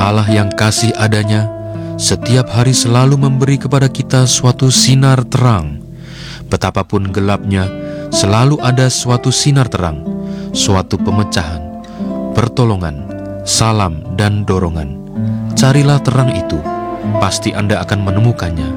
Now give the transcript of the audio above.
Allah yang kasih adanya setiap hari selalu memberi kepada kita suatu sinar terang. Betapapun gelapnya, selalu ada suatu sinar terang, suatu pemecahan, pertolongan, salam, dan dorongan. Carilah terang itu, pasti Anda akan menemukannya.